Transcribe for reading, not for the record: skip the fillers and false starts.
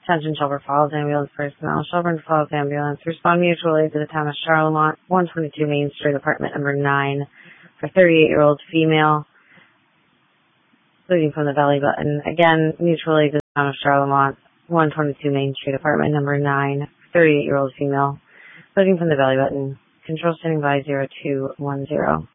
Attention Shelburne Falls Ambulance personnel. Shelburne Falls Ambulance. Respond mutual aid to the town of Charlemont, 122 Main Street, apartment number 9, for 38-year-old female, bleeding from the belly button. Again, mutual aid to the town of Charlemont, 122 Main Street, apartment number 9, 38-year-old female, bleeding from the belly button. Control standing by 0210.